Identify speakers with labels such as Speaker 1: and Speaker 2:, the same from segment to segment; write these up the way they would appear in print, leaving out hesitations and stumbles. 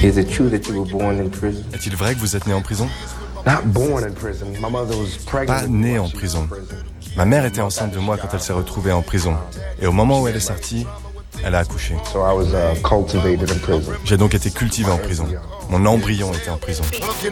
Speaker 1: Is it true that you were born in prison?
Speaker 2: Est-il vrai que vous êtes né en prison?
Speaker 1: Not born in prison. My mother was pregnant.
Speaker 2: Pas né en prison. Ma mère était enceinte de moi quand elle s'est retrouvée en prison. Et au moment où elle est sortie, elle a accouché.
Speaker 1: So I was cultivated in prison.
Speaker 2: J'ai donc été cultivé en prison. Mon embryon était en prison.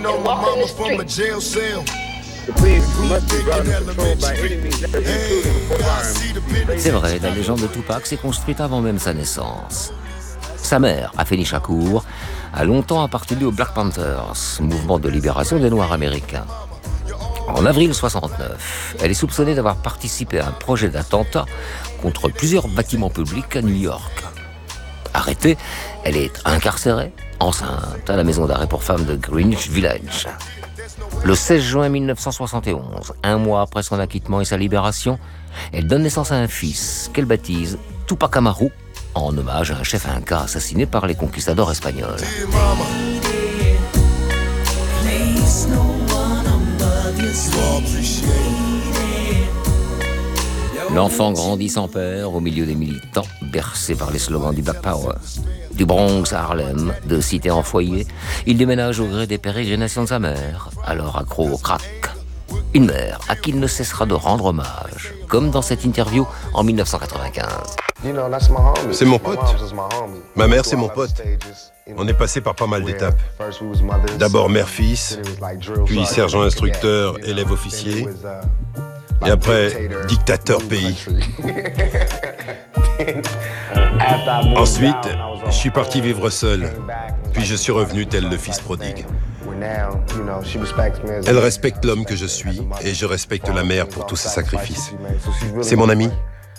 Speaker 3: C'est vrai, la légende de Tupac s'est construite avant même sa naissance. Sa mère, Afeni Shakur, a longtemps appartenu aux Black Panthers, mouvement de libération des Noirs américains. En avril 69, elle est soupçonnée d'avoir participé à un projet d'attentat contre plusieurs bâtiments publics à New York. Arrêtée, elle est incarcérée, enceinte, à la maison d'arrêt pour femmes de Greenwich Village. Le 16 juin 1971, un mois après son acquittement et sa libération, elle donne naissance à un fils qu'elle baptise Tupac Amaru, en hommage à un chef inca assassiné par les conquistadors espagnols. L'enfant grandit sans père au milieu des militants, bercé par les slogans du Black Power. Du Bronx à Harlem, de cité en foyer, il déménage au gré des pérégrinations de sa mère, alors accro au crack. Une mère à qui il ne cessera de rendre hommage, comme dans cette interview en 1995.
Speaker 4: C'est mon pote. Ma mère, c'est mon pote. On est passé par pas mal d'étapes. D'abord mère-fils, puis sergent-instructeur, élève-officier, et après dictateur-pays. Ensuite, je suis parti vivre seul, puis je suis revenu tel le fils prodigue. Elle respecte l'homme que je suis, et je respecte la mère pour tous ses sacrifices. C'est mon amie.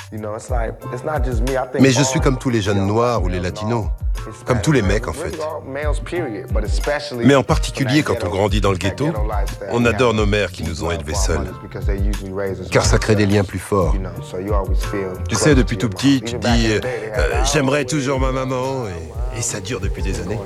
Speaker 4: Mais je suis comme tous les jeunes noirs ou les latinos, comme tous les mecs en fait. Mais en particulier quand on grandit dans le ghetto, on adore nos mères qui nous ont élevés seuls, car ça crée des liens plus forts. Tu sais, depuis tout petit, tu te dis j'aimerais toujours ma maman, et ça dure depuis des années.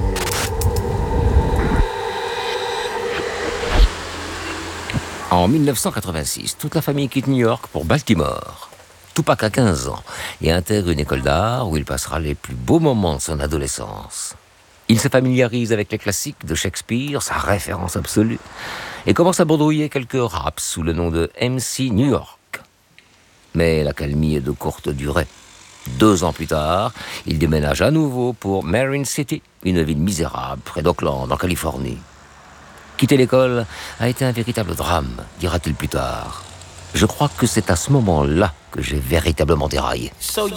Speaker 3: En 1986, toute la famille quitte New York pour Baltimore. Tupac a 15 ans et intègre une école d'art où il passera les plus beaux moments de son adolescence. Il se familiarise avec les classiques de Shakespeare, sa référence absolue, et commence à bredouiller quelques raps sous le nom de MC New York. Mais l'accalmie est de courte durée. 2 ans plus tard, il déménage à nouveau pour Marin City, une ville misérable près d'Oakland, en Californie. Quitter l'école a été un véritable drame, dira-t-il plus tard. Je crois que c'est à ce moment-là que j'ai véritablement déraillé.